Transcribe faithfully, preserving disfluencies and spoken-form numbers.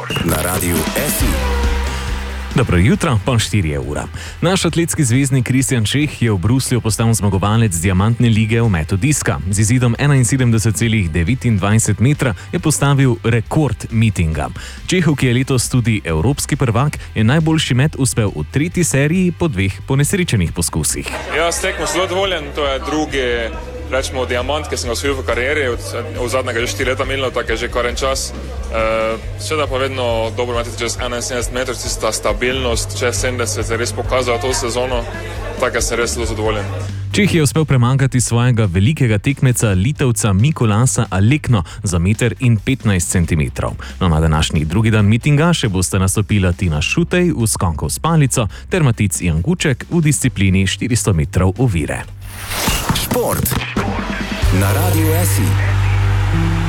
na Radiu S I. Dobro jutro, pol štiri ura. Naš atletski zvezdnik Kristjan Čeh je v Bruslju postal zmagovalec diamantne lige v metu diska. Z izidom enainsedemdeset celih devetindvajset metra je postavil rekord mitinga. Čehu, ki je letos tudi evropski prvak, je najboljši met uspel v tretji seriji po dveh ponesrečenih poskusih. Ja, s tekmo zelo zadovoljen, to je drugi, rečemo, diamant, ki sem ga osvojil v karieri, od, od zadnjega že štiri leta minilo, tako je že kar en čas. Uh, Seveda pa vedno dobro imeti čez enainsedemdeset metrov, tista stabilnost, čez sedemdeset je res pokazala to sezono, tako sem res zelo zadovoljen. Čeh je uspel premagati svojega velikega tekmeca Litovca Mikolasa Alekno za meter in petnajst centimetrov. No, na današnji drugi dan mitinga še boste nastopila Tina Šutej v skoku s palico ter Matic Janguček v disciplini štiristo metrov ovire. Šport na Radiu S I.